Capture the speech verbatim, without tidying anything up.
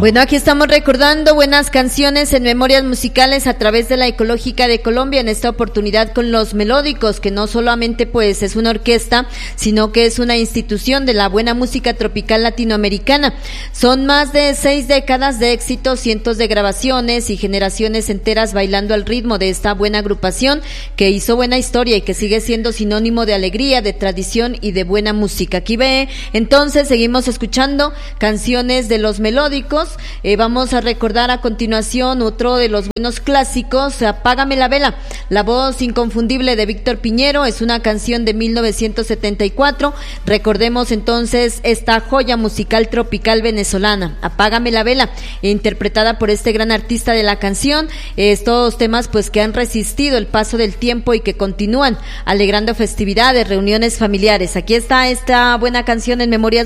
Bueno, aquí estamos recordando buenas canciones en Memorias Musicales a través de la Ecológica de Colombia, en esta oportunidad con Los Melódicos, que no solamente pues es una orquesta, sino que es una institución de la buena música tropical latinoamericana. Son más de seis décadas de éxitos, cientos de grabaciones y generaciones enteras bailando al ritmo de esta buena agrupación que hizo buena historia y que sigue siendo sinónimo de alegría, de tradición y de buena música. Aquí ve, entonces seguimos escuchando canciones de Los Melódicos. Eh, vamos a recordar a continuación otro de los buenos clásicos, Apágame la vela. La voz inconfundible de Víctor Piñero, es una canción de mil novecientos setenta y cuatro. Recordemos entonces esta joya musical tropical venezolana, Apágame la vela, interpretada por este gran artista de la canción. Estos temas pues que han resistido el paso del tiempo y que continúan alegrando festividades, reuniones familiares. Aquí está esta buena canción en Memorias